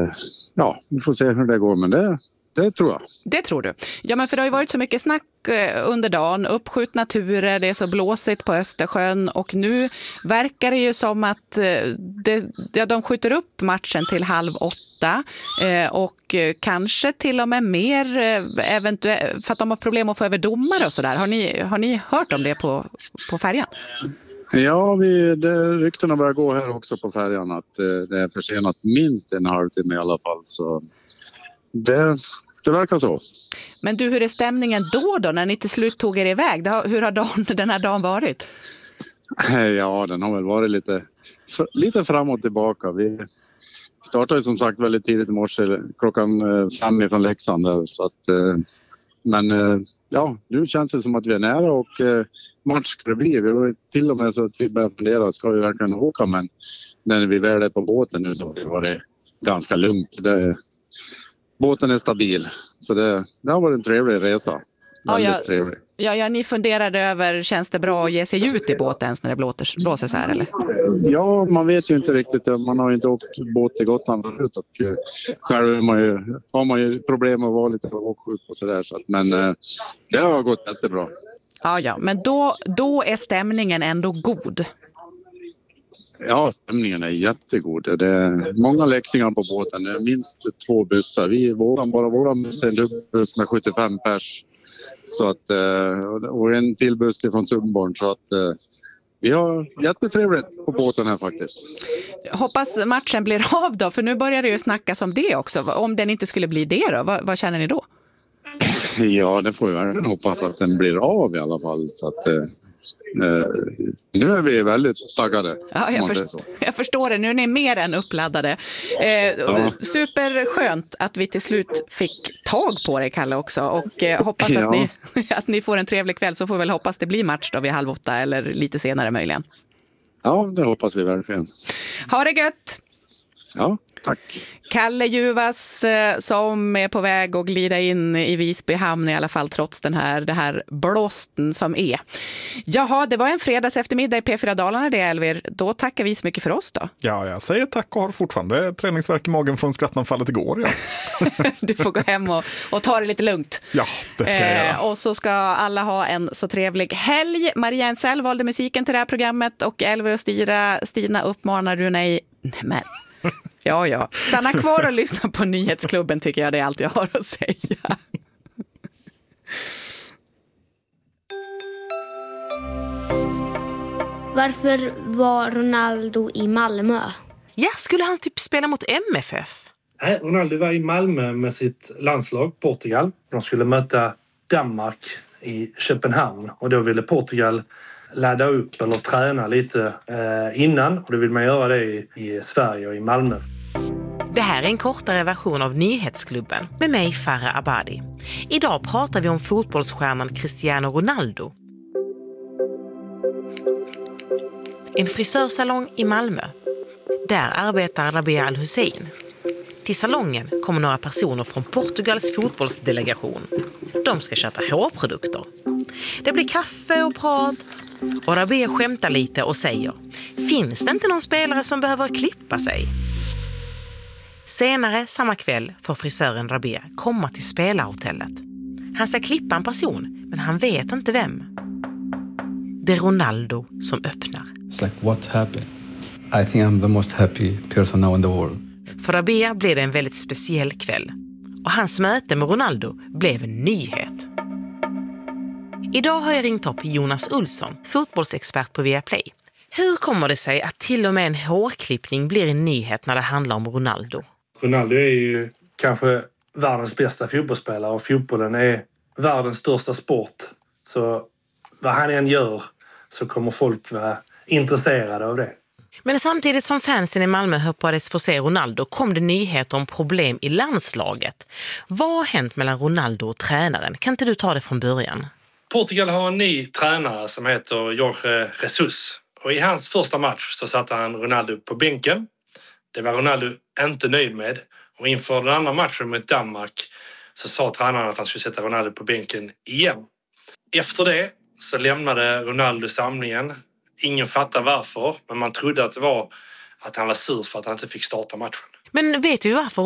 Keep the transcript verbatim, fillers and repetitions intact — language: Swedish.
eh, ja, vi får se hur det går, men det, det tror jag. Det tror du. Ja, men för det har ju varit så mycket snack under dagen, uppskjutna turer, det är så blåsigt på Östersjön och nu verkar det ju som att det, ja, de skjuter upp matchen till halv åtta eh, och kanske till och med mer eventuellt för att de har problem att få över domare och sådär. Har ni, har ni hört om det på, på färjan? Ja, vi, det, ryktena börjar gå här också på färjan att eh, det är försenat minst en halvtimme i alla fall, så det, det verkar så. Men du, hur är stämningen då då när ni till slut tog er iväg? Hur har dagen, den här dagen varit? Ja, den har väl varit lite, lite fram och tillbaka. Vi startade som sagt väldigt tidigt i morse, klockan fem ifrån Leksand där, så att, men ja, nu känns det som att vi är nära och match ska det bli. Vi var till och med så att vi börjar fundera, ska vi verkligen åka? Men när vi väl är på båten nu så har det varit ganska lugnt. Det, båten är stabil, så det, det har varit en trevlig resa. Väldigt ja, ja, trevlig. Ja, ja, ni funderade över, känns det bra att ge sig ut i båten när det blåser, blåser så här, eller? Ja, man vet ju inte riktigt. Man har ju inte åkt båt till Gotland förut och själv man ju, har man ju problem att vara lite åksjuk och sådär. Så att, men det har gått jättebra. Ja, ja, men då, då är stämningen ändå god. Ja, stämningen är jättegod. Det är många läxingar på båten. Det är minst två bussar. Vi våran, bara våran buss är en buss med sjuttiofem pers. Så att, och en till buss från Sundborn. Så att vi har jättetrevligt på båten här faktiskt. Hoppas matchen blir av då, för nu börjar det ju snackas om det också. Om den inte skulle bli det då, vad, vad känner ni då? Ja, det får vi verkligen hoppas att den blir av i alla fall. Så att, eh, nu är vi väldigt taggade. Ja, jag, först- jag förstår det. Nu är ni mer än uppladdade. Eh, ja. Superskönt att vi till slut fick tag på det, Kalle, också. Och eh, hoppas ja. att, ni, att ni får en trevlig kväll, så får vi väl hoppas det blir match då vid halv åtta eller lite senare möjligen. Ja, det hoppas vi verkligen. Ha det gött! Ja, tack. Kalle Juvas som är på väg att glida in i Visby hamn i alla fall trots den här, det här blåsten som är. Jaha, det var en fredags eftermiddag i P fyra Dalarna det, Elvir. Då tackar vi så mycket för oss då. Ja, jag säger tack och har fortfarande träningsvärk i magen från skrattanfallet igår. Ja. Du får gå hem och, och ta det lite lugnt. Ja, det ska jag göra. Eh, och så ska alla ha en så trevlig helg. Maria Ensell valde musiken till det här programmet och Elvir och Stina, Stina uppmanar du nej. Men... Ja, ja. Stanna kvar och lyssna på Nyhetsklubben tycker jag, det är allt jag har att säga. Varför var Ronaldo i Malmö? Ja, skulle han typ spela mot M F F? Nej, Ronaldo var i Malmö med sitt landslag, Portugal. De skulle möta Danmark i Köpenhamn och då ville Portugal ladda upp eller träna lite eh, innan, och då vill man göra det i, i Sverige och i Malmö. Det här är en kortare version av Nyhetsklubben med mig, Farah Abadi. Idag pratar vi om fotbollsstjärnan Cristiano Ronaldo. En frisörsalong i Malmö. Där arbetar Rabea Al-Hussein. Till salongen kommer några personer från Portugals fotbollsdelegation. De ska köpa hårprodukter. Det blir kaffe och prat. Och Rabea skämtar lite och säger: finns det inte någon spelare som behöver klippa sig? Senare samma kväll får frisören Rabea komma till spelarhotellet. Han ska klippa en person, men han vet inte vem. Det är Ronaldo som öppnar. It's like, what happened? I think I'm the most happy person now in the world. För Rabea blev det en väldigt speciell kväll. Och hans möte med Ronaldo blev en nyhet. Idag har jag ringt upp Jonas Olsson, fotbollsexpert på Viaplay. Hur kommer det sig att till och med en hårklippning blir en nyhet när det handlar om Ronaldo? Ronaldo är ju kanske världens bästa fotbollsspelare och fotbollen är världens största sport. Så vad han än gör så kommer folk vara intresserade av det. Men samtidigt som fansen i Malmö hoppades få se Ronaldo kom det nyheter om problem i landslaget. Vad har hänt mellan Ronaldo och tränaren? Kan inte du ta det från början? Portugal har en ny tränare som heter Jorge Jesus. Och i hans första match så satte han Ronaldo på bänken. Det var Ronaldo inte nöjd med. Och inför den andra matchen mot Danmark så sa tränaren att han skulle sätta Ronaldo på bänken igen. Efter det så lämnade Ronaldo samlingen. Ingen fattar varför, men man trodde att det var att han var sur för att han inte fick starta matchen. Men vet du varför